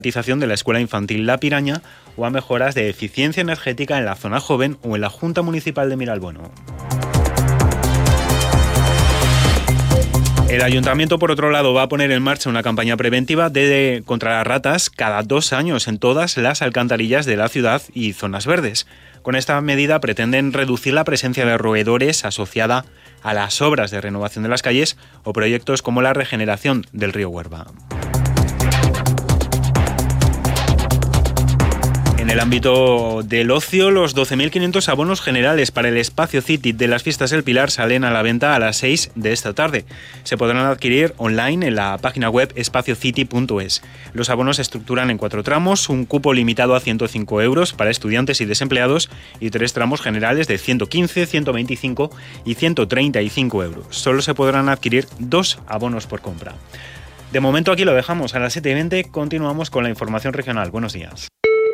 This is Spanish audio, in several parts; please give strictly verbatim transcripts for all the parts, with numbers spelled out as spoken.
de la Escuela Infantil La Piraña o a mejoras de eficiencia energética en la zona joven o en la Junta Municipal de Miralbueno. El Ayuntamiento, por otro lado, va a poner en marcha una campaña preventiva de, de, contra las ratas cada dos años en todas las alcantarillas de la ciudad y zonas verdes. Con esta medida pretenden reducir la presencia de roedores asociada a las obras de renovación de las calles o proyectos como la regeneración del río Huerva. En el ámbito del ocio, los doce mil quinientos abonos generales para el Espacio City de las Fiestas del Pilar salen a la venta a las seis de esta tarde. Se podrán adquirir online en la página web espacio city punto es. Los abonos se estructuran en cuatro tramos, un cupo limitado a ciento cinco euros para estudiantes y desempleados y tres tramos generales de ciento quince, ciento veinticinco y ciento treinta y cinco euros. Solo se podrán adquirir dos abonos por compra. De momento aquí lo dejamos. A las siete y veinte continuamos con la información regional. Buenos días.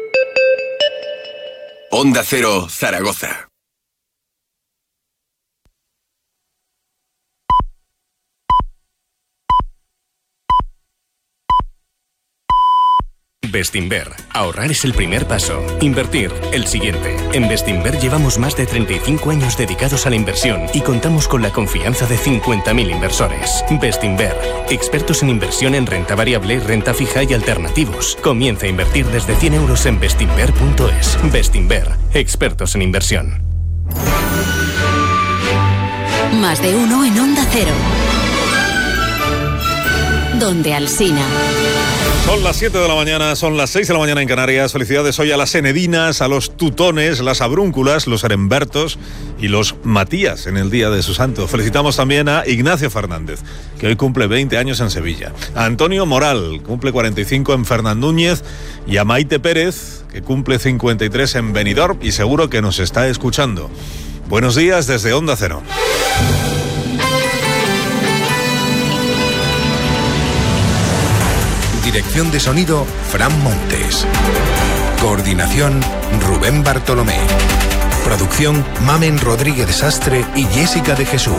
Onda Cero, Zaragoza. Bestinver. Ahorrar es el primer paso. Invertir, el siguiente. En Bestinver llevamos más de treinta y cinco años dedicados a la inversión y contamos con la confianza de cincuenta mil inversores. Bestinver. Expertos en inversión en renta variable, renta fija y alternativos. Comienza a invertir desde cien euros en bestinver punto es. Bestinver. Expertos en inversión. Más de uno en Onda Cero. Donde Alsina. Son las siete de la mañana, son las seis de la mañana en Canarias. Felicidades hoy a las Enedinas, a los Tutones, las Abrúnculas, los Herembertos y los Matías en el día de su santo. Felicitamos también a Ignacio Fernández, que hoy cumple veinte años en Sevilla. A Antonio Moral, cumple cuarenta y cinco en Fernandúñez. Y a Maite Pérez, que cumple cincuenta y tres en Benidorm y seguro que nos está escuchando. Buenos días desde Onda Cero. Dirección de sonido, Fran Montes. Coordinación, Rubén Bartolomé. Producción, Mamen Rodríguez Sastre y Jessica de Jesús.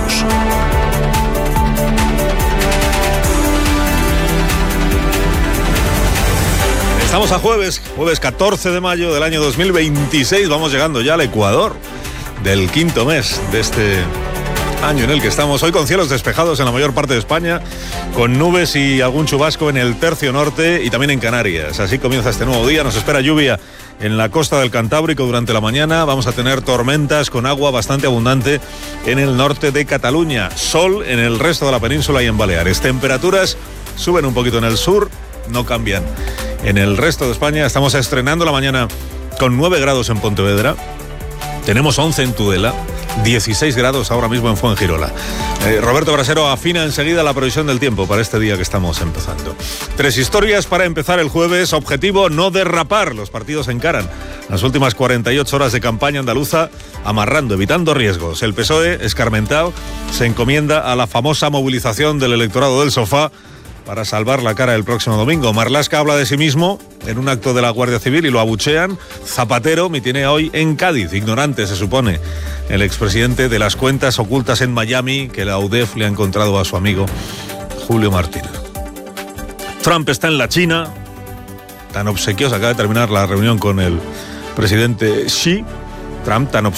Estamos a jueves, jueves catorce de mayo del año dos mil veintiséis. Vamos llegando ya al Ecuador del quinto mes de este año en el que estamos hoy, con cielos despejados en la mayor parte de España, con nubes y algún chubasco en el tercio norte y también en Canarias. Así comienza este nuevo día. Nos espera lluvia en la costa del Cantábrico durante la mañana. Vamos a tener tormentas con agua bastante abundante en el norte de Cataluña. Sol en el resto de la península y en Baleares. Temperaturas suben un poquito en el sur, no cambian en el resto de España. Estamos estrenando la mañana con nueve grados en Pontevedra. Tenemos once en Tudela, dieciséis grados ahora mismo en Fuengirola. Eh, Roberto Brasero afina enseguida la previsión del tiempo para este día que estamos empezando. Tres historias para empezar el jueves. Objetivo, no derrapar. Los partidos encaran las últimas cuarenta y ocho horas de campaña andaluza amarrando, evitando riesgos. El P S O E, escarmentado, se encomienda a la famosa movilización del electorado del sofá para salvar la cara el próximo domingo. Marlaska habla de sí mismo en un acto de la Guardia Civil y lo abuchean. Zapatero mitinea hoy en Cádiz, ignorante se supone el expresidente de las cuentas ocultas en Miami que la U D E F le ha encontrado a su amigo Julio Martínez. Trump está en la China, tan obsequioso, acaba de terminar la reunión con el presidente Xi. Trump tan obsequioso